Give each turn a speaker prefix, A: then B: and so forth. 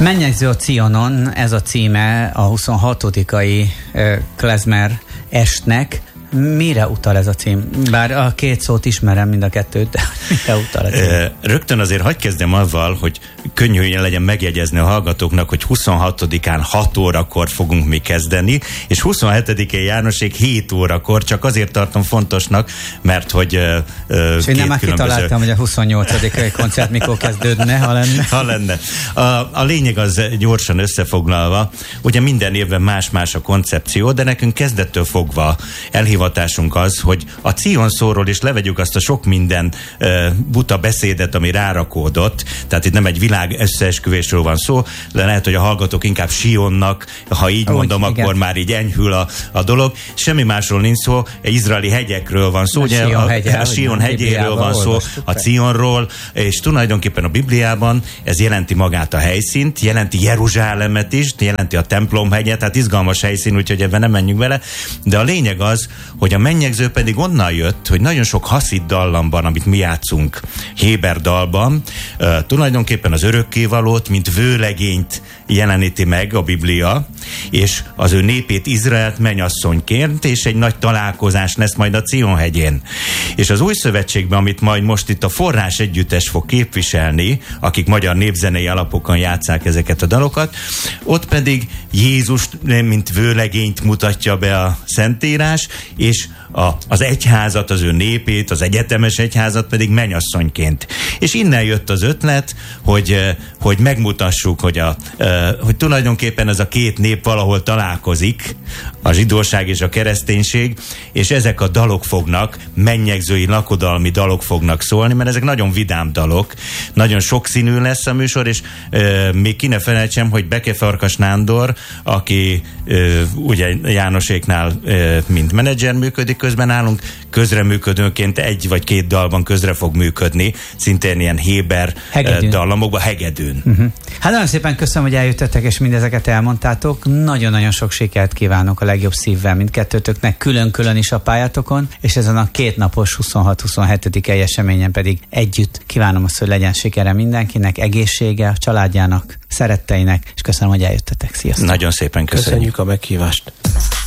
A: Mennyegző a Cionon, ez a címe a 26-ai klezmer estnek. Mire utal ez a cím? Bár a két szót ismerem, mind a kettőt, de mire utal a cím?
B: Rögtön azért hadd kezdjem avval, hogy könnyű legyen megjegyezni a hallgatóknak, hogy 26-án 6 órakor fogunk mi kezdeni, és 27-én Jánosék 7 órakor, csak azért tartom fontosnak, mert hogy
A: és én nem már kitaláltam, hogy a 28-ai koncert mikor kezdődne, ha lenne.
B: Ha lenne. A lényeg az gyorsan összefoglalva, ugye minden évben más-más a koncepció, de nekünk kezdettől fogva elhivatásunk az, hogy a Cion szóról is levegyük azt a sok minden buta beszédet, ami rárakódott, tehát itt nem egy világ összeesküvésről van szó, de lehet, hogy a hallgatók inkább Sionnak, ha így mondom, igen, akkor már így enyhül a dolog. Semmi másról nincs szó, izraeli hegyekről van szó, ugye a Sion hegyéről van szó, a Cionról, és tulajdonképpen a Bibliában ez jelenti magát a helyszínt, jelenti Jeruzsálemet is, jelenti a templomhegyet, tehát izgalmas helyszín, úgyhogy ebben nem menjünk bele, de a lényeg az, hogy a mennyegző pedig onnan jött, hogy nagyon sok haszid dallamban, amit mi játszunk héber dalban, tulajdonképpen az örökkévalót, mint vőlegényt jeleníti meg a Biblia, és az ő népét, Izraelt mennyasszonyként, és egy nagy találkozás lesz majd a Cion hegyén. És az új szövetségben, amit majd most itt a Forrás együttes fog képviselni, akik magyar népzenei alapokon játsszák ezeket a dalokat, ott pedig Jézus, mint vőlegényt mutatja be a Szentírás, és az egyházat, az ő népét, az egyetemes egyházat pedig mennyasszonyként. És innen jött az ötlet, hogy megmutassuk, hogy tulajdonképpen ez a két nép valahol találkozik, a zsidóság és a kereszténység, és ezek a dalok fognak, mennyegzői, lakodalmi dalok fognak szólni, mert ezek nagyon vidám dalok, nagyon sokszínű lesz a műsor, és még ki ne felejtsem, hogy Beke Farkas Nándor, aki ugye Jánoséknál mint menedzser működik, közben állunk közreműködőként egy vagy két dalban közre fog működni, szintén ilyen héber dallamokban, hegedűn.
A: Hát nagyon szépen köszönöm, hogy eljöttetek, és mindezeket elmondtátok. Nagyon-nagyon sok sikert kívánok a legjobb szívvel mindkettőtöknek, külön-külön is a pályátokon, és ezen a kétnapos 26-27. eseményen pedig együtt kívánom azt, hogy legyen sikere mindenkinek, egészsége, a családjának, szeretteinek, és köszönöm, hogy eljöttetek. Sziasztok!
B: Nagyon szépen köszönjük
C: a meghívást!